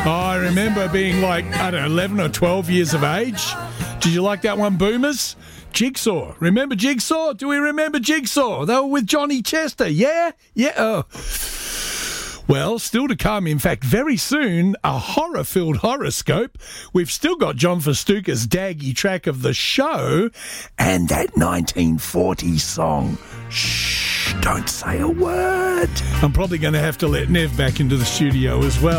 I remember being like, 11 or 12 years of age. Did you like that one, Boomers? Jigsaw. Remember Jigsaw? Do we remember Jigsaw? They were with Johnny Chester. Yeah? Yeah. Oh. Well, still to come, in fact, very soon, a horror-filled horoscope. We've still got John Festuca's Daggy track of the show and that 1940s song. Shh, don't say a word. I'm probably going to have to let Nev back into the studio as well.